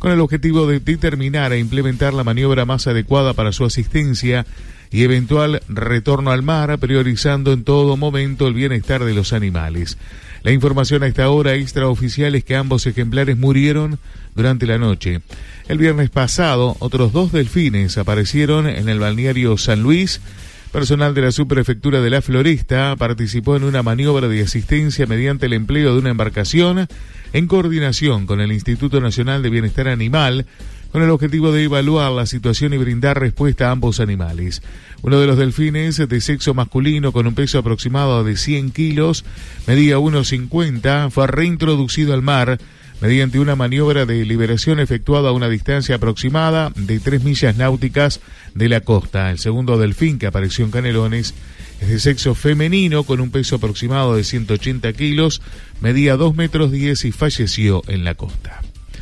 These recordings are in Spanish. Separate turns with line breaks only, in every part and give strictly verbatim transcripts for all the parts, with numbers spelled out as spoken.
con el objetivo de determinar e implementar la maniobra más adecuada para su asistencia y eventual retorno al mar, priorizando en todo momento el bienestar de los animales. La información a esta hora extraoficial es que ambos ejemplares murieron durante la noche. El viernes pasado, otros dos delfines aparecieron en el balneario San Luis. Personal de la subprefectura de La Floresta participó en una maniobra de asistencia mediante el empleo de una embarcación en coordinación con el Instituto Nacional de Bienestar Animal, con el objetivo de evaluar la situación y brindar respuesta a ambos animales. Uno de los delfines, de sexo masculino con un peso aproximado de cien kilos, medía uno cincuenta, fue reintroducido al mar mediante una maniobra de liberación efectuada a una distancia aproximada de tres millas náuticas de la costa. El segundo delfín, que apareció en Canelones, es de sexo femenino con un peso aproximado de ciento ochenta kilos, medía dos metros diez y falleció en la costa.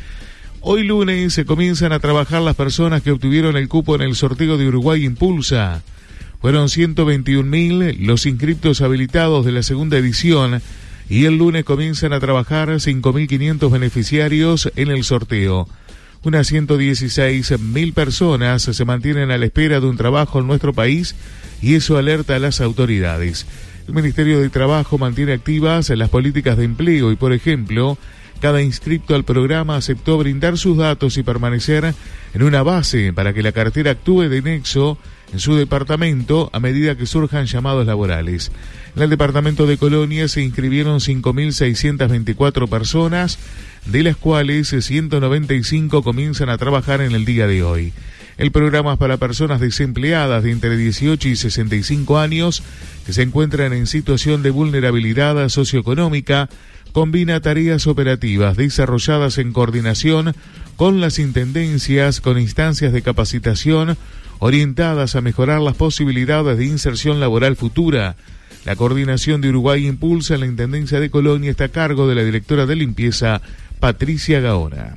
Hoy lunes se comienzan a trabajar las personas que obtuvieron el cupo en el sorteo de Uruguay Impulsa. Fueron ciento veintiún mil los inscriptos habilitados de la segunda edición y el lunes comienzan a trabajar cinco mil quinientos beneficiarios en el sorteo. Unas ciento dieciséis mil personas se mantienen a la espera de un trabajo en nuestro país y eso alerta a las autoridades. El Ministerio de Trabajo mantiene activas las políticas de empleo y, por ejemplo, cada inscripto al programa aceptó brindar sus datos y permanecer en una base para que la cartera actúe de nexo en su departamento a medida que surjan llamados laborales. En el departamento de Colonia se inscribieron cinco mil seiscientas veinticuatro personas, de las cuales ciento noventa y cinco comienzan a trabajar en el día de hoy. El programa es para personas desempleadas de entre dieciocho y sesenta y cinco años que se encuentran en situación de vulnerabilidad socioeconómica. Combina tareas operativas desarrolladas en coordinación con las intendencias, con instancias de capacitación orientadas a mejorar las posibilidades de inserción laboral futura. La coordinación de Uruguay Impulsa en la Intendencia de Colonia está a cargo de la directora de limpieza, Patricia Gaona.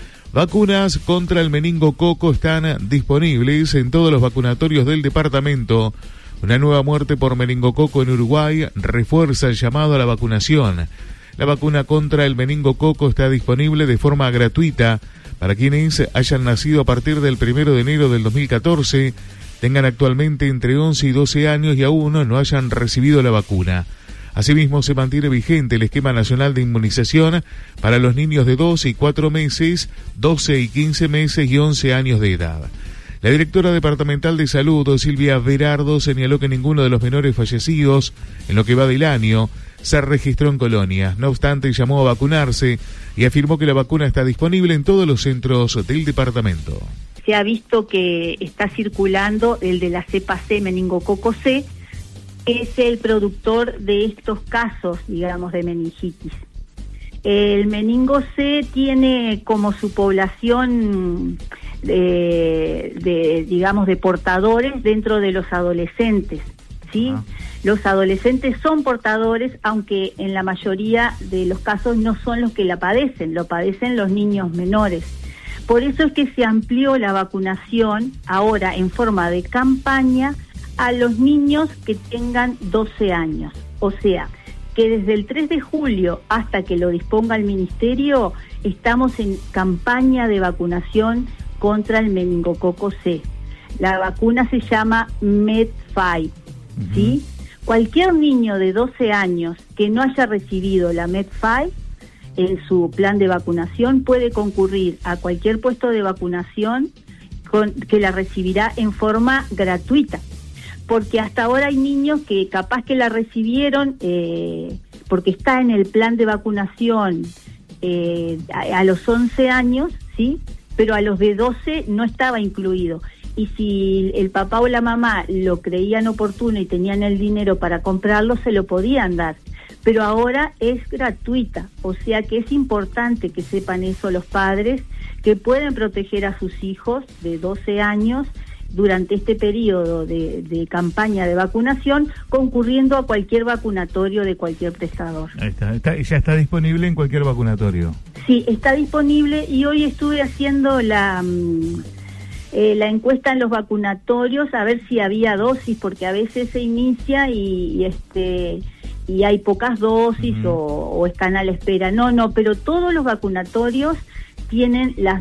Vacunas contra el meningococo están disponibles en todos los vacunatorios del departamento. Una nueva muerte por meningococo en Uruguay refuerza el llamado a la vacunación. La vacuna contra el meningococo está disponible de forma gratuita para quienes hayan nacido a partir del primero de enero del dos mil catorce, tengan actualmente entre once y doce años y aún no hayan recibido la vacuna. Asimismo, se mantiene vigente el esquema nacional de inmunización para los niños de doce y cuatro meses, doce y quince meses y once años de edad. La directora departamental de salud, Silvia Berardo, señaló que ninguno de los menores fallecidos en lo que va del año se registró en Colonia. No obstante, llamó a vacunarse y afirmó que la vacuna está disponible en todos los centros del departamento.
Se ha visto que está circulando el de la cepa C, meningococo C, que es el productor de estos casos, digamos, de meningitis. El meningo C tiene como su población de, de digamos, de portadores dentro de los adolescentes, ¿sí? Uh-huh. Los adolescentes son portadores, aunque en la mayoría de los casos no son los que la padecen, lo padecen los niños menores. Por eso es que se amplió la vacunación ahora en forma de campaña a los niños que tengan doce años. O sea, que desde el tres de julio hasta que lo disponga el Ministerio, estamos en campaña de vacunación contra el meningococo C. La vacuna se llama Med-Five, uh-huh. ¿sí? Cualquier niño de doce años que no haya recibido la Med-Five en su plan de vacunación puede concurrir a cualquier puesto de vacunación con, que la recibirá en forma gratuita. Porque hasta ahora hay niños que capaz que la recibieron eh, porque está en el plan de vacunación eh, a, a los once años, ¿sí? Pero a los de doce no estaba incluido. Y si el papá o la mamá lo creían oportuno y tenían el dinero para comprarlo, se lo podían dar. Pero ahora es gratuita, o sea que es importante que sepan eso los padres, que pueden proteger a sus hijos de doce años durante este periodo de, de campaña de vacunación, concurriendo a cualquier vacunatorio de cualquier prestador.
Ahí está, está, ya está disponible en cualquier vacunatorio.
Sí, está disponible y hoy estuve haciendo la... Eh, la encuesta en los vacunatorios a ver si había dosis, porque a veces se inicia y, y este y hay pocas dosis uh-huh. o, o están a la espera. No, no, pero todos los vacunatorios tienen las